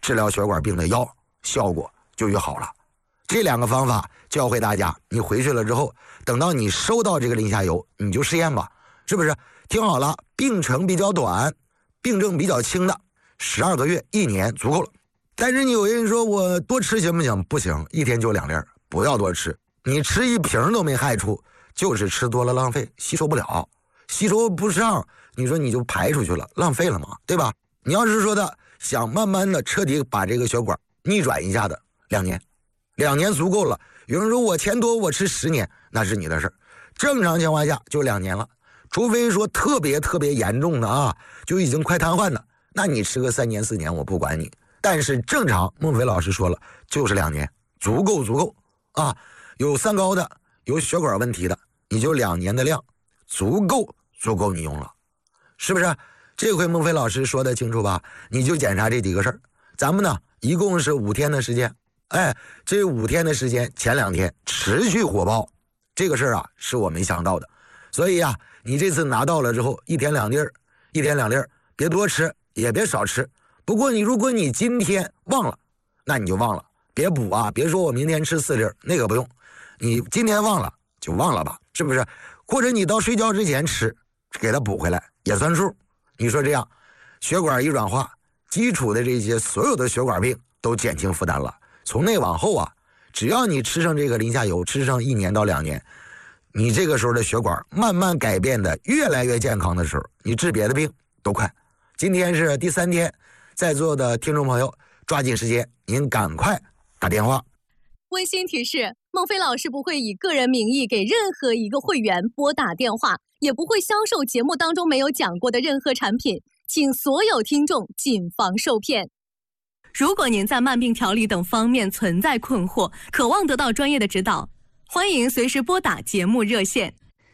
治疗血管病的药效果就越好了。这2个方法教会大家，你回去了之后，等到你收到这个磷虾油，你就试验吧，是不是？听好了，病程比较短，病症比较轻的，12个月、1年足够了。但是你有人说我多吃行不行？不行，一天就2粒，不要多吃。你吃1瓶都没害处，就是吃多了浪费，吸收不了，吸收不上，你说你就排出去了，浪费了嘛，对吧？你要是说的想慢慢的彻底把这个血管逆转一下的，2年，2年足够了。有人说我钱多，我吃10年，那是你的事儿。正常情况下就2年了，除非说特别严重的啊，就已经快瘫痪的，那你吃个3年4年我不管你。但是正常，孟非老师说了，就是2年，足够啊。有3高的，有血管问题的，你就2年的量，足够你用了，是不是？这回孟非老师说的清楚吧？你就检查这几个事儿。咱们呢，一共是5天的时间，这5天的时间，前2天持续火爆，这个事儿啊，是我没想到的。所以啊，你这次拿到了之后，1天2粒，别多吃，也别少吃。不过如果你今天忘了，那你就忘了，别补啊，别说我明天吃4粒，那个不用。你今天忘了就忘了吧，是不是？或者你到睡觉之前吃，给它补回来也算数。你说这样，血管一软化，基础的这些所有的血管病都减轻负担了。从那往后啊，只要你吃上这个磷虾油，吃上1年到2年，你这个时候的血管慢慢改变的越来越健康的时候，你治别的病都快。今天是第3天，在座的听众朋友抓紧时间，您赶快打电话。 温馨提示：孟非老师不会以个人名义给任何一个会员拨打电话，也不会销售节目当中没有讲过的任何产品，请所有听众谨防受骗。如果您在慢病调理等方面存在困惑，渴望得到专业的指导，欢迎随时拨打节目热线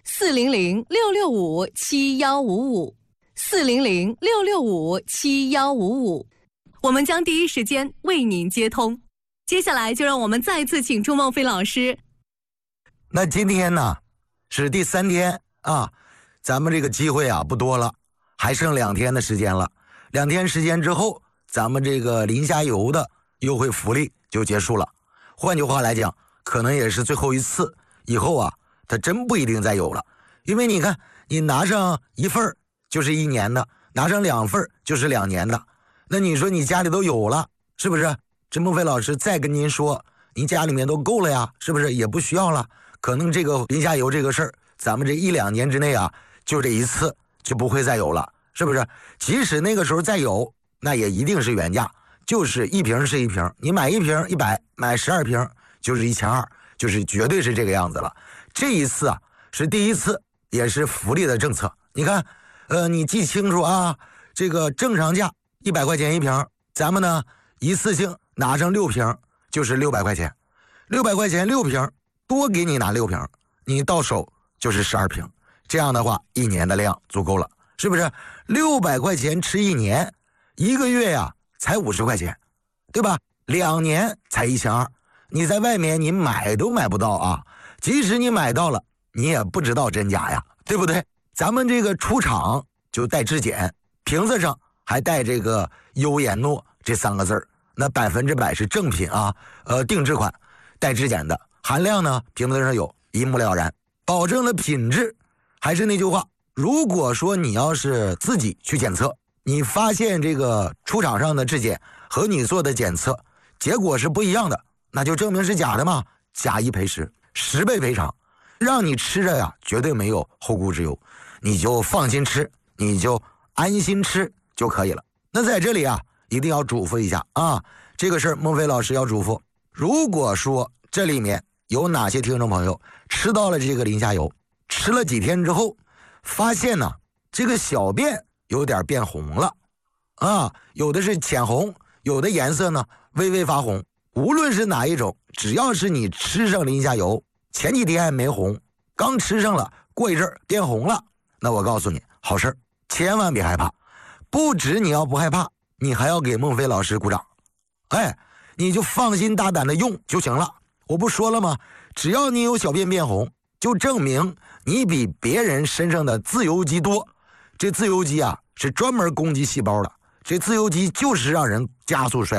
400-665-7155，400-665-7155，我们将第一时间为您接通。接下来就让我们再次请出孟非老师。 那今天呢是第3天啊，咱们这个机会啊不多了，还剩2天的时间了。2天时间之后，咱们这个磷虾油的优惠福利就结束了。换句话来讲，可能也是最后一次，以后啊它真不一定再有了。因为你看，你拿上1份就是1年的，拿上2份就是2年的，那你说你家里都有了，是不是？这孟非老师再跟您说，您家里面都够了呀，是不是？也不需要了。可能这个磷虾油这个事儿，咱们这1、2年之内啊，就这一次就不会再有了，是不是？即使那个时候再有，那也一定是原价，就是1瓶是1瓶，你买1瓶100，买12瓶就是1200，就是绝对是这个样子了。这一次啊是第一次，也是福利的政策。你看，你记清楚啊，这个正常价100块钱1瓶，咱们呢一次性拿上6瓶就是600块钱，600块钱6瓶，多给你拿6瓶，你到手就是12瓶。这样的话，1年的量足够了，是不是？600块钱吃1年，1个月呀才50块钱，对吧？2年才1200，你在外面你买都买不到啊！即使你买到了，你也不知道真假呀，对不对？咱们这个出厂就带质检，瓶子上还带这个优颜诺这3个字儿。那100%是正品啊，定制款，带质检的，含量呢瓶子上有，一目了然，保证了品质。还是那句话，如果说你要是自己去检测，你发现这个出厂上的质检和你做的检测结果是不一样的，那就证明是假的嘛，假一赔十，10倍赔偿，让你吃着呀绝对没有后顾之忧，你就放心吃，你就安心吃就可以了。那在这里啊一定要嘱咐一下啊，这个事儿孟非老师要嘱咐，如果说这里面有哪些听众朋友吃到了这个磷虾油，吃了几天之后发现呢这个小便有点变红了啊，有的是浅红，有的颜色呢微微发红，无论是哪一种，只要是你吃上磷虾油，前几天还没红，刚吃上了，过一阵变红了，那我告诉你好事，千万别害怕。不止你要不害怕，你还要给孟非老师鼓掌，你就放心大胆的用就行了。我不说了吗？只要你有小便变红，就证明你比别人身上的自由基多。这自由基啊是专门攻击细胞的，这自由基就是让人加速衰老。